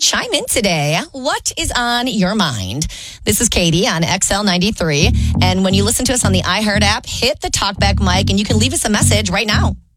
chime in today. What is on your mind? This is Katie on XL93. And when you listen to us on the iHeart app, hit the talkback mic and you can leave us a message right now.